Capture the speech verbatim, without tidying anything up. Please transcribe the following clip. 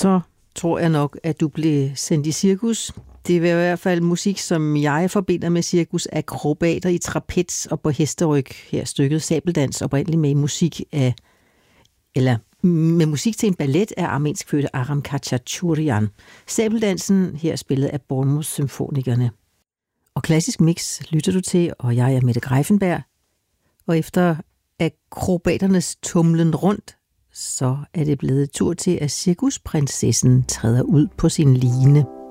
så tror jeg nok, at du blev sendt i cirkus. Det er i hvert fald musik, som jeg forbinder med cirkus. Akrobater i trapez og på hesteryg. Her stykket Sabeldans, oprindeligt med musik af, eller med musik til en ballet af armensk fødte Aram Khachaturian. Sabeldansen her spillet af Bournemouth Symfonikerne. Og Klassisk Mix lytter du til, og jeg er Mette Greiffenberg. Og efter akrobaternes tumlen rundt, så er det blevet tur til, at cirkusprinsessen træder ud på sin line.